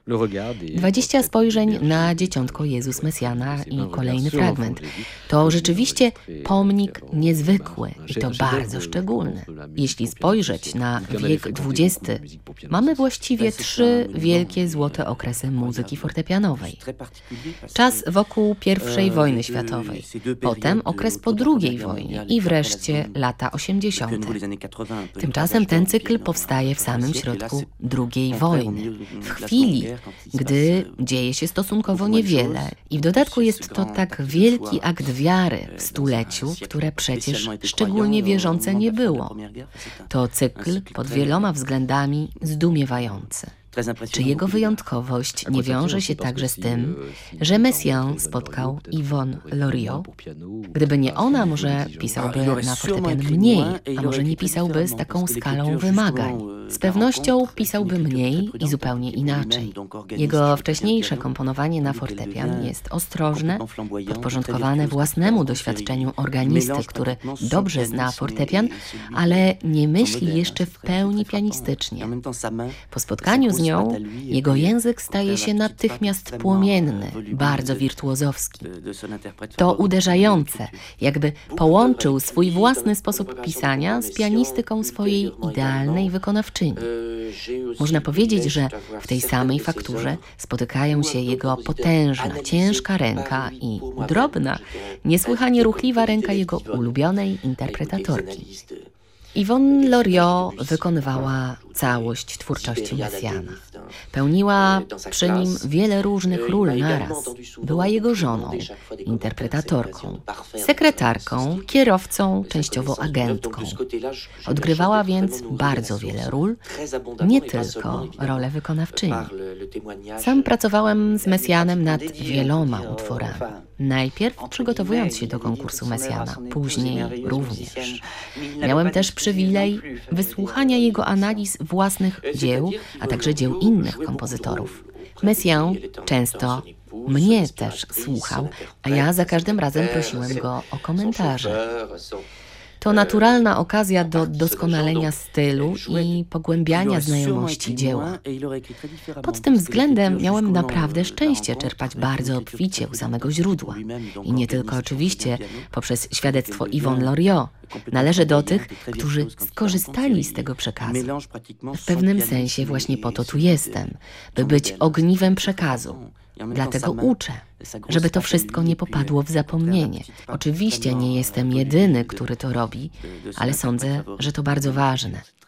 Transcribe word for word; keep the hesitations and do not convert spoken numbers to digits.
Dwadzieścia spojrzeń na dzieciątko Jezus Mesjana i kolejny fragment. To rzeczywiście pomnik niezwykły i to bardzo szczególny. Jeśli spojrzeć na wiek dwudziesty, mamy właściwie trzy wielkie złote okresy muzyki fortepianowej. Czas wokół pierwszej wojny światowej, potem okres po drugiej wojnie i wreszcie lata osiemdziesiąte. Tymczasem ten cykl powstaje w samym środku drugiej wojny, w chwili, gdy dzieje się stosunkowo niewiele i w dodatku jest to tak wielki akt wiary w stuleciu, które przecież szczególnie wierzące nie było. To cykl pod wieloma względami zdumiewający. Czy jego wyjątkowość nie wiąże się także z tym, że Messiaen spotkał Yvonne Loriot? Gdyby nie ona, może pisałby na fortepian mniej, a może nie pisałby z taką skalą wymagań. Z pewnością pisałby mniej i zupełnie inaczej. Jego wcześniejsze komponowanie na fortepian jest ostrożne, podporządkowane własnemu doświadczeniu organisty, który dobrze zna fortepian, ale nie myśli jeszcze w pełni pianistycznie. Po spotkaniu z nią jego język staje się natychmiast płomienny, bardzo wirtuozowski. To uderzające, jakby połączył swój własny sposób pisania z pianistyką swojej idealnej wykonawczyni. Można powiedzieć, że w tej samej fakturze spotykają się jego potężna, ciężka ręka i drobna, niesłychanie ruchliwa ręka jego ulubionej interpretatorki. Yvonne Loriot wykonywała całość twórczości Messiaena. Pełniła przy nim wiele różnych ról naraz. Była jego żoną, interpretatorką, sekretarką, kierowcą, częściowo agentką. Odgrywała więc bardzo wiele ról, nie tylko role wykonawczyni. Sam pracowałem z Messiaenem nad wieloma utworami. Najpierw przygotowując się do konkursu Messiaena, później również. Miałem też przywilej wysłuchania jego analiz własnych dzieł, a także dzieł innych kompozytorów. Messiaen często mnie też słuchał, a ja za każdym razem prosiłem go o komentarze. To naturalna okazja do doskonalenia stylu i pogłębiania znajomości dzieła. Pod tym względem miałem naprawdę szczęście czerpać bardzo obficie u samego źródła. I nie tylko oczywiście poprzez świadectwo Yvonne Loriot. Należę do tych, którzy skorzystali z tego przekazu. W pewnym sensie właśnie po to tu jestem, by być ogniwem przekazu. Dlatego uczę, żeby to wszystko nie popadło w zapomnienie. Oczywiście nie jestem jedyny, który to robi, ale sądzę, że to bardzo ważne.